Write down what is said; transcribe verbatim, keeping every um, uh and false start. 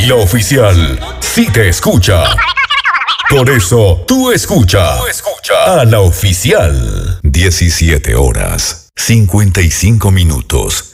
La Oficial sí te escucha. Por eso, tú escucha, tú escucha a La Oficial. diecisiete horas, cincuenta y cinco minutos.